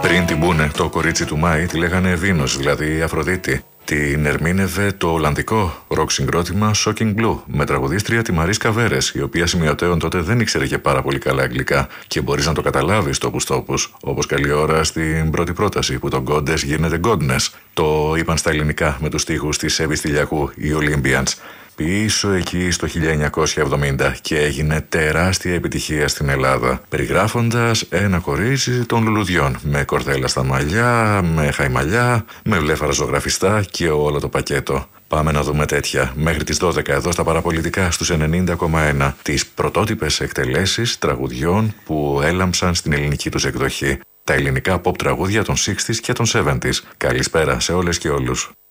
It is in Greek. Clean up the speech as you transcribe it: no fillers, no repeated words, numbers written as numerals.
Πριν την πούνε το κορίτσι του Μάη τη λέγανε Βίνος, δηλαδή Αφροδίτη. Την ερμήνευε το ολλανδικό ροκ συγκρότημα Shocking Blue με τραγουδίστρια τη Μαρίσκα Βέρες, η οποία σημειωτέων τότε δεν ήξερε και πάρα πολύ καλά αγγλικά και μπορείς να το καταλάβεις τόπους, όπως καλή ώρα στην πρώτη πρόταση που το Goddess γίνεται Godness. Το είπαν στα ελληνικά με τους στίχους της Εύης Τηλιακού οι Olympians. Πίσω εκεί στο 1970 και έγινε τεράστια επιτυχία στην Ελλάδα, περιγράφοντας ένα κορίτσι των λουλουδιών με κορδέλα στα μαλλιά, με χαϊμαλιά, με βλέφαρα ζωγραφιστά και όλο το πακέτο. Πάμε να δούμε τέτοια μέχρι τις 12 εδώ στα παραπολιτικά στους 90,1 τις πρωτότυπες εκτελέσεις τραγουδιών που έλαμψαν στην ελληνική τους εκδοχή. Τα ελληνικά pop τραγούδια των 60s και των 70s. Καλησπέρα σε όλες και όλους.